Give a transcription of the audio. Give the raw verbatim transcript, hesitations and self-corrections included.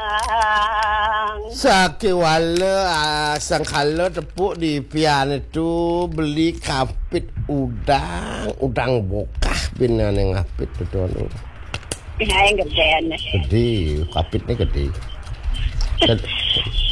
Sakit wala asang kalau tepuk di pian itu beli kapit udang udang bokah bina yang kapit tu tuan tu. Pinain gede ni. Gede, kapitnya gede.